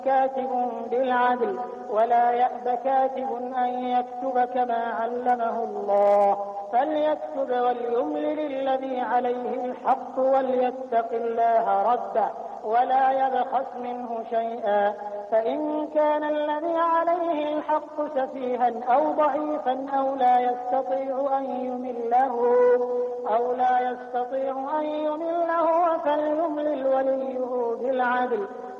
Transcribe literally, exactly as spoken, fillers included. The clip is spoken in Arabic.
كاتب بالعدل ولا يأب كاتب أن يكتب كما علمه الله فليكتب وليملل الذي عليه الحق وليتق الله ربه ولا يبخس منه شيئا فإن كان الذي عليه الحق سفيها أو ضعيفا أو لا يستطيع أن يمله أو لا يستطيع أن يمله فليملل وليه بالعدل